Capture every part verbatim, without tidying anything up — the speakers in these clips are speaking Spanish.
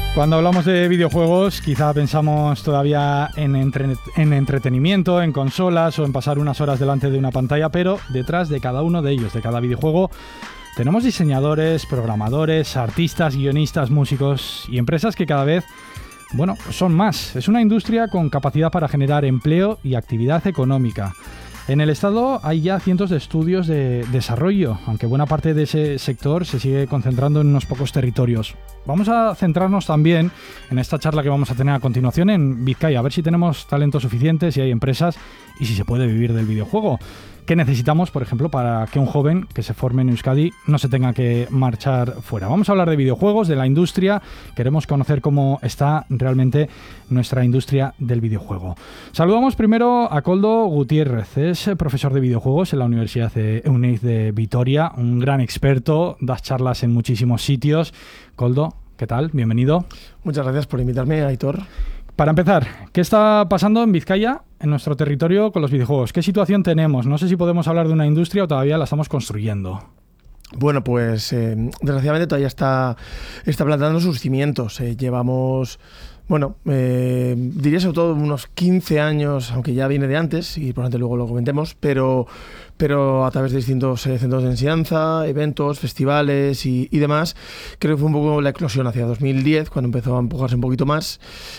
Cuando hablamos de videojuegos, quizá pensamos todavía en, entre, en entretenimiento, en consolas o en pasar unas horas delante de una pantalla, pero detrás de cada uno de ellos, de cada videojuego, tenemos diseñadores, programadores, artistas, guionistas, músicos y empresas que cada vez, bueno, son más. Es una industria con capacidad para generar empleo y actividad económica. En el estado hay ya cientos de estudios de desarrollo, aunque buena parte de ese sector se sigue concentrando en unos pocos territorios. Vamos a centrarnos también en esta charla que vamos a tener a continuación en Vizcaya, a ver si tenemos talento suficiente, si hay empresas y si se puede vivir del videojuego. ¿Qué necesitamos, por ejemplo, para que un joven que se forme en Euskadi no se tenga que marchar fuera? Vamos a hablar de videojuegos, de la industria. Queremos conocer cómo está realmente nuestra industria del videojuego. Saludamos primero a Koldo Gutiérrez. Es profesor de videojuegos en la Universidad de Euneiz de Vitoria, un gran experto, das charlas en muchísimos sitios. Koldo, ¿qué tal? Bienvenido. Muchas gracias por invitarme, Aitor. Para empezar, ¿qué está pasando en Vizcaya, en nuestro territorio, con los videojuegos? ¿Qué situación tenemos? No sé si podemos hablar de una industria o todavía la estamos construyendo. Bueno, pues eh, desgraciadamente todavía está, está plantando sus cimientos. Eh, llevamos, bueno, eh, diría sobre todo unos quince años, aunque ya viene de antes, y probablemente luego lo comentemos, pero, pero a través de distintos eh, centros de enseñanza, eventos, festivales y, y demás, creo que fue un poco la eclosión hacia dos mil diez, cuando empezó a empujarse un poquito más.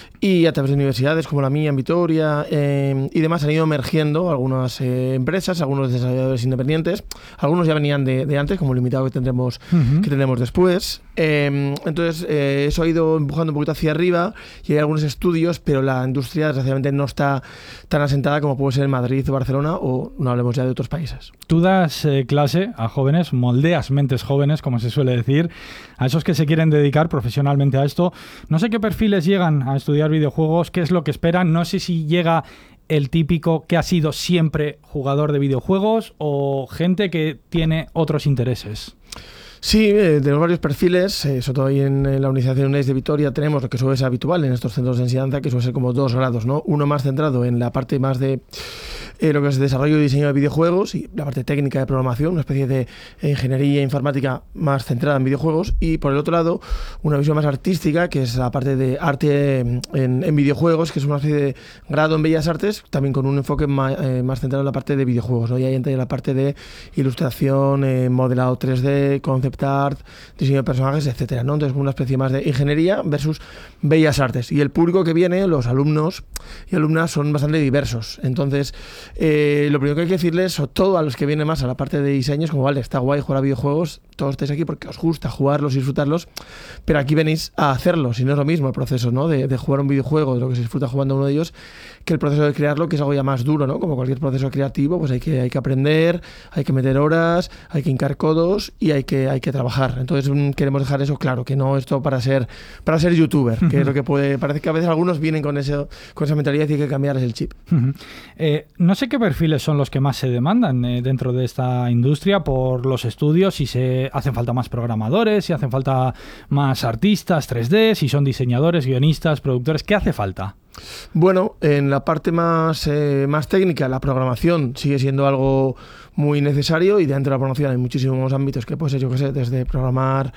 Y a través de universidades como la mía en Vitoria eh, y demás han ido emergiendo algunas eh, empresas, algunos desarrolladores independientes. Algunos ya venían de, de antes, como el invitado que tendremos, uh-huh. que tendremos después. Eh, entonces, eh, eso ha ido empujando un poquito hacia arriba y hay algunos estudios, pero la industria desgraciadamente no está tan asentada como puede ser en Madrid o Barcelona, o no hablemos ya de otros países. Tú das eh, clase a jóvenes, moldeas mentes jóvenes, como se suele decir, a esos que se quieren dedicar profesionalmente a esto. No sé qué perfiles llegan a estudiar videojuegos, qué es lo que esperan. No sé si llega el típico que ha sido siempre jugador de videojuegos o gente que tiene otros intereses. Sí, eh, tenemos varios perfiles, eh, sobre todo ahí en, en la Universidad de Euneiz de Vitoria tenemos lo que suele ser habitual en estos centros de enseñanza, que suele ser como dos grados, ¿no? Uno más centrado en la parte más de eh, lo que es desarrollo y diseño de videojuegos y la parte técnica de programación, una especie de ingeniería informática más centrada en videojuegos, y por el otro lado una visión más artística, que es la parte de arte en, en videojuegos, que es una especie de grado en Bellas Artes, también con un enfoque más, eh, más centrado en la parte de videojuegos, ¿no? Y ahí entra la parte de ilustración, eh, modelado tres D, concept art, diseño de personajes, etcétera, ¿no? Entonces, una especie más de ingeniería versus Bellas Artes. Y el público que viene, los alumnos y alumnas, son bastante diversos. Entonces, eh, lo primero que hay que decirles, sobre todo a los que vienen más a la parte de diseño, es como, vale, está guay jugar a videojuegos, todos estáis aquí porque os gusta jugarlos y disfrutarlos, pero aquí venís a hacerlos, y no es lo mismo el proceso, ¿no? De, de jugar un videojuego, de lo que se disfruta jugando uno de ellos, que el proceso de crearlo, que es algo ya más duro, ¿no? Como cualquier proceso creativo, pues hay que, hay que aprender, hay que meter horas, hay que hincar codos y hay que, hay que trabajar. Entonces queremos dejar eso claro, que no esto para ser para ser youtuber, uh-huh. que es lo que puede, parece que a veces algunos vienen con ese, con esa mentalidad y hay que cambiarles el chip. Uh-huh. Eh, no sé qué perfiles son los que más se demandan eh, dentro de esta industria por los estudios, si se hacen falta más programadores, si hacen falta más artistas tres D, si son diseñadores, guionistas, productores, ¿qué hace falta? Bueno, en la parte más, eh, más técnica, la programación sigue siendo algo muy necesario, y dentro de la programación hay muchísimos ámbitos que puede ser, yo que sé, desde programar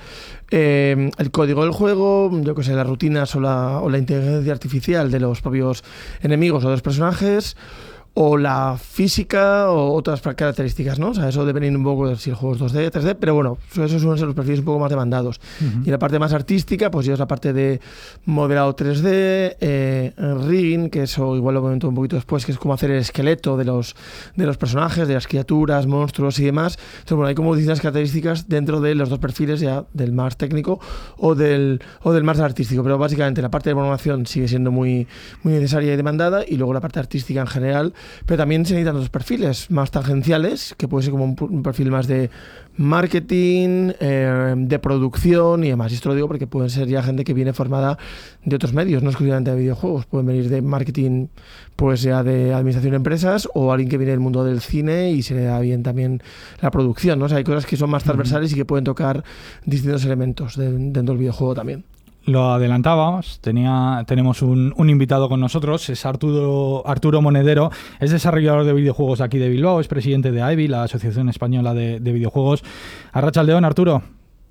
eh, el código del juego, yo que sé, las rutinas o la, o la inteligencia artificial de los propios enemigos o de los personajes, o la física o otras características, ¿no? O sea, eso depende un poco de si el juego es dos D, tres D, pero bueno, esos suelen ser los perfiles un poco más demandados. Uh-huh. Y la parte más artística, pues ya es la parte de modelado tres D, eh, rigging, que eso igual lo comento un poquito después, que es como hacer el esqueleto de los, de los personajes, de las criaturas, monstruos y demás. Entonces, bueno, hay como distintas características dentro de los dos perfiles, ya del más técnico o del, o del más artístico, pero básicamente la parte de programación sigue siendo muy, muy necesaria y demandada, y luego la parte artística en general. Pero también se necesitan otros perfiles más tangenciales, que puede ser como un, un perfil más de marketing, eh, de producción y demás. Y esto lo digo porque pueden ser ya gente que viene formada de otros medios, no exclusivamente de videojuegos. Pueden venir de marketing, pues ya de administración de empresas, o alguien que viene del mundo del cine y se le da bien también la producción, ¿no? O sea, hay cosas que son más transversales y que pueden tocar distintos elementos de, dentro del videojuego también. Lo adelantábamos, tenía, tenemos un, un invitado con nosotros, es Arturo, Arturo Monedero, es desarrollador de videojuegos aquí de Bilbao, es presidente de A E B I, la Asociación Española de, de Videojuegos. Arratsaldeon, Arturo.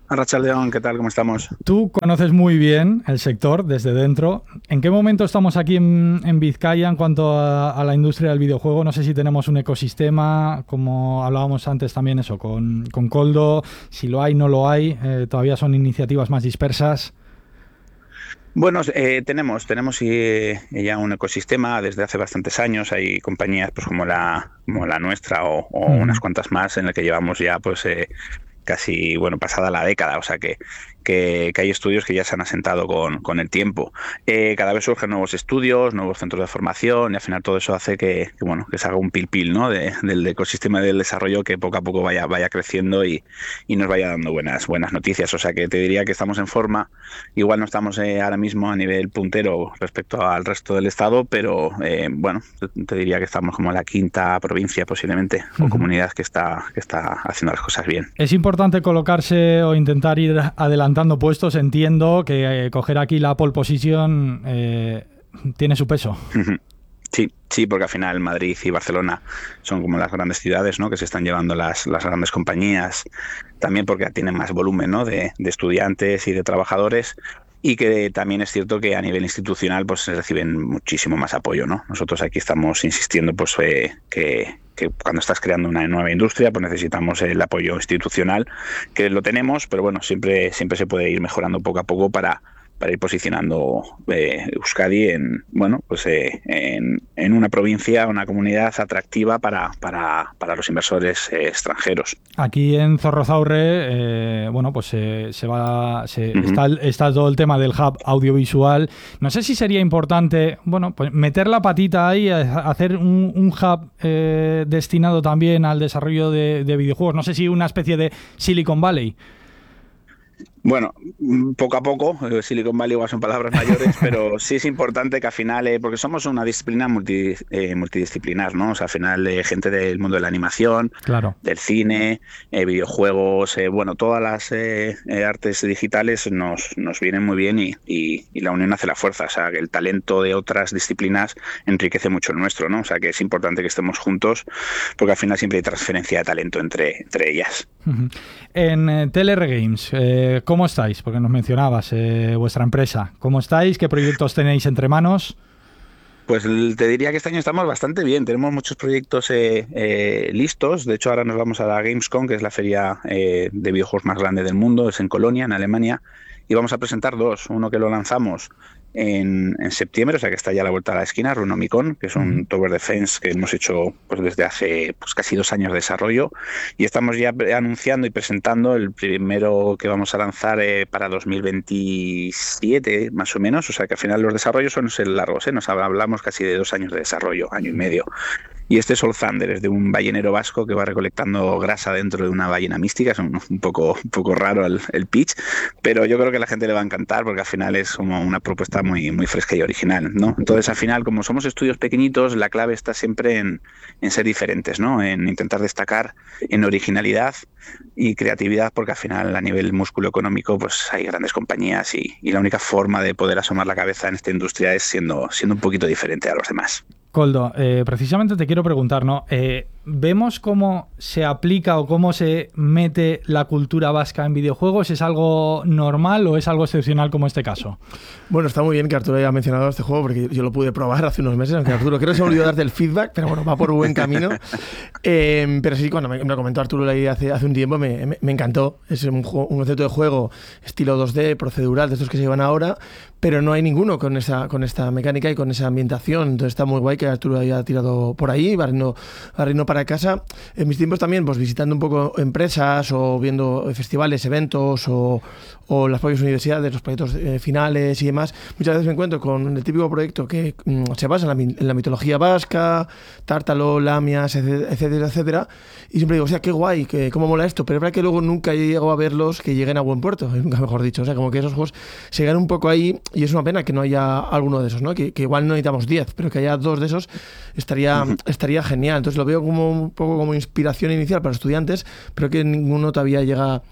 Arratsaldeon, ¿qué tal? ¿Cómo estamos? Tú conoces muy bien el sector desde dentro. ¿En qué momento estamos aquí en, en Vizcaya en cuanto a, a la industria del videojuego? No sé si tenemos un ecosistema, como hablábamos antes también eso, con, con Koldo, si lo hay, no lo hay, eh, todavía son iniciativas más dispersas. Bueno, eh, tenemos tenemos eh, ya un ecosistema desde hace bastantes años. Hay compañías pues como la como la nuestra o, o uh-huh. unas cuantas más en las que llevamos ya pues eh, casi bueno pasada la década, o sea que Que, que hay estudios que ya se han asentado con, con el tiempo. Eh, cada vez surgen nuevos estudios, nuevos centros de formación y al final todo eso hace que, que bueno que se haga un pil-pil, ¿no? de, del ecosistema del desarrollo que poco a poco vaya, vaya creciendo y, y nos vaya dando buenas, buenas noticias. O sea que te diría que estamos en forma. Igual no estamos eh, ahora mismo a nivel puntero respecto al resto del estado, pero eh, bueno, te diría que estamos como en la quinta provincia posiblemente, uh-huh. o comunidad que está, que está haciendo las cosas bien. Es importante colocarse o intentar ir adelante puestos. Entiendo que eh, coger aquí la pole position eh, tiene su peso. Sí, sí, porque al final Madrid y Barcelona son como las grandes ciudades, ¿no? Que se están llevando las, las grandes compañías, también porque tienen más volumen, ¿no? de, de estudiantes y de trabajadores. Y que también es cierto que a nivel institucional pues se reciben muchísimo más apoyo, ¿no? Nosotros aquí estamos insistiendo pues eh, que, que cuando estás creando una nueva industria pues necesitamos el apoyo institucional, que lo tenemos, pero bueno, siempre siempre se puede ir mejorando poco a poco para para ir posicionando eh, Euskadi en bueno pues eh, en, en una provincia, una comunidad atractiva para, para, para los inversores eh, extranjeros. Aquí en Zorrozaurre, eh, bueno, pues eh, se va se, uh-huh. está, está todo el tema del hub audiovisual. No sé si sería importante, bueno, pues meter la patita ahí, hacer un, un hub eh, destinado también al desarrollo de, de videojuegos. No sé si una especie de Silicon Valley. Bueno, poco a poco, Silicon Valley igual son palabras mayores, pero sí es importante que al final, eh, porque somos una disciplina multi, eh, multidisciplinar, ¿no? O sea, al final eh, gente del mundo de la animación, claro. del cine, eh, videojuegos, eh, bueno, todas las eh, eh, artes digitales nos, nos vienen muy bien y, y, y la unión hace la fuerza. O sea, que el talento de otras disciplinas enriquece mucho el nuestro, ¿no? O sea, que es importante que estemos juntos porque al final siempre hay transferencia de talento entre, entre ellas. Uh-huh. En eh, T L R Games, eh, ¿cómo estáis? Porque nos mencionabas eh, vuestra empresa. ¿Cómo estáis? ¿Qué proyectos tenéis entre manos? Pues te diría que este año estamos bastante bien. Tenemos muchos proyectos eh, eh, listos. De hecho, ahora nos vamos a la Gamescom, que es la feria eh, de videojuegos más grande del mundo. Es en Colonia, en Alemania. Y vamos a presentar dos. Uno que lo lanzamos en, en septiembre, o sea que está ya a la vuelta a la esquina, Runomicon, que es un Tower Defense que hemos hecho pues desde hace pues casi dos años de desarrollo, y estamos ya anunciando y presentando el primero que vamos a lanzar eh, para dos mil veintisiete más o menos, o sea que al final los desarrollos son largos, ¿eh? Nos hablamos casi de dos años de desarrollo, año y medio. Y este Soul Thunder es de un ballenero vasco que va recolectando grasa dentro de una ballena mística. Es un, un, poco, un poco raro el, el pitch, pero yo creo que a la gente le va a encantar porque al final es como una propuesta muy, muy fresca y original, ¿no? Entonces al final, como somos estudios pequeñitos, la clave está siempre en, en ser diferentes, ¿no? En intentar destacar en originalidad y creatividad, porque al final a nivel músculo económico pues hay grandes compañías y, y la única forma de poder asomar la cabeza en esta industria es siendo, siendo un poquito diferente a los demás. Koldo, eh, precisamente te quiero preguntar, ¿no? Eh, ¿Vemos cómo se aplica o cómo se mete la cultura vasca en videojuegos? ¿Es algo normal o es algo excepcional como este caso? Bueno, está muy bien que Arturo haya mencionado este juego porque yo lo pude probar hace unos meses, aunque Arturo creo que se me olvidó darte el feedback, pero bueno, va por buen camino. Eh, pero sí, cuando me, me lo comentó Arturo ahí hace, hace un tiempo, me, me, me encantó. Es un, un concepto de juego estilo dos D, procedural, de estos que se llevan ahora, pero no hay ninguno con esa con esta mecánica y con esa ambientación. Entonces está muy guay que Arturo haya tirado por ahí, barriendo, barriendo para casa. En mis tiempos también, pues visitando un poco empresas o viendo festivales, eventos o, o las propias universidades, los proyectos eh, finales y demás, muchas veces me encuentro con el típico proyecto que mm, se basa en la, en la mitología vasca, Tártalo, Lamias, etcétera, etcétera, y siempre digo, o sea, qué guay, que, cómo mola esto, pero es verdad que luego nunca llego a verlos que lleguen a buen puerto, nunca mejor dicho, o sea, como que esos juegos se quedan un poco ahí y es una pena que no haya alguno de esos, ¿no? Que, que igual no necesitamos diez, pero que haya dos de esos estaría, estaría genial. Entonces lo veo como como un poco como inspiración inicial para estudiantes, pero que ninguno todavía llega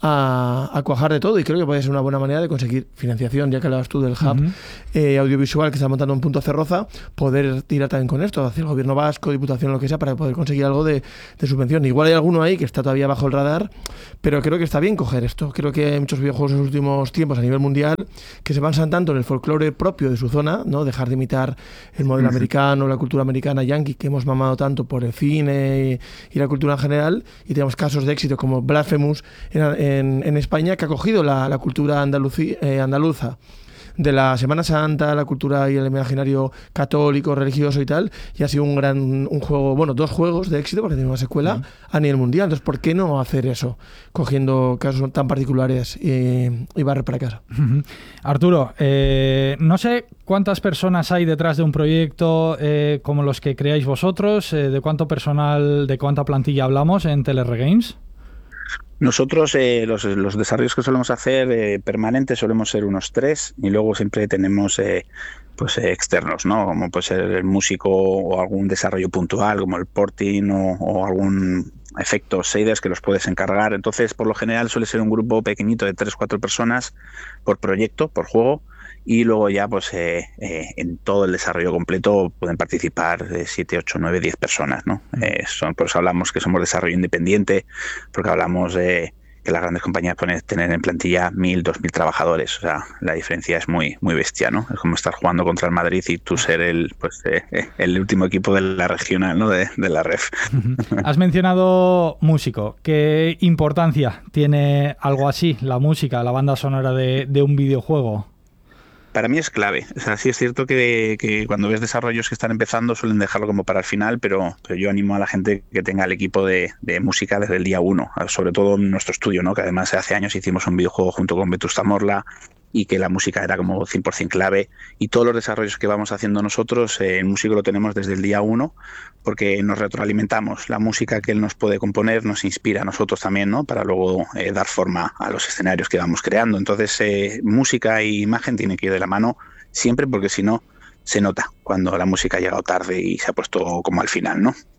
a, a cuajar de todo, y creo que puede ser una buena manera de conseguir financiación, ya que hablabas tú del hub uh-huh. eh, audiovisual que está montando en Punto Cerroza, poder tirar también con esto, hacia el gobierno vasco, diputación, lo que sea, para poder conseguir algo de, de subvención. Igual hay alguno ahí que está todavía bajo el radar, pero creo que está bien coger esto. Creo que hay muchos videojuegos en los últimos tiempos a nivel mundial que se basan tanto en el folclore propio de su zona, ¿no? Dejar de imitar el modelo uh-huh. americano, la cultura americana yankee, que hemos mamado tanto por el cine y, y la cultura en general, y tenemos casos de éxito como Blasphemous en, en, en España, que ha cogido la, la cultura andalucí, eh, andaluza de la Semana Santa, la cultura y el imaginario católico, religioso y tal, y ha sido un gran un juego, bueno, dos juegos de éxito, porque tiene una secuela uh-huh. a nivel mundial. Entonces, ¿por qué no hacer eso? Cogiendo casos tan particulares y, y barrer para casa. Uh-huh. Arturo, eh, no sé cuántas personas hay detrás de un proyecto eh, como los que creáis vosotros, eh, de cuánto personal, de cuánta plantilla hablamos en Telerre Games. Nosotros eh, los, los desarrollos que solemos hacer eh, permanentes solemos ser unos tres, y luego siempre tenemos eh, pues eh, externos, ¿no? Como puede ser el músico o algún desarrollo puntual como el porting o, o algún efecto shaders que los puedes encargar. Entonces, por lo general suele ser un grupo pequeñito de tres cuatro personas por proyecto, por juego. Y luego ya pues eh, eh, en todo el desarrollo completo pueden participar siete, ocho, nueve, diez personas, ¿no? Eh, son, por eso hablamos que somos desarrollo independiente, porque hablamos de que las grandes compañías pueden tener en plantilla mil, dos mil trabajadores. O sea, la diferencia es muy muy bestia, ¿no? Es como estar jugando contra el Madrid y tú ser el pues eh, el último equipo de la regional, ¿no? De, de la ref. Has mencionado músico. ¿Qué importancia tiene algo así, la música, la banda sonora de, de un videojuego? Para mí es clave. O sea, sí es cierto que, que cuando ves desarrollos que están empezando suelen dejarlo como para el final, pero, pero yo animo a la gente que tenga el equipo de, de música desde el día uno, sobre todo en nuestro estudio, ¿no? Que además hace años hicimos un videojuego junto con Vetusta Morla y que la música era como cien por ciento clave, y todos los desarrollos que vamos haciendo nosotros, eh, en músico lo tenemos desde el día uno, porque nos retroalimentamos. La música que él nos puede componer nos inspira a nosotros también, ¿no? Para luego eh, dar forma a los escenarios que vamos creando. Entonces, eh, música e imagen tienen que ir de la mano siempre, porque si no, se nota cuando la música ha llegado tarde y se ha puesto como al final, ¿no?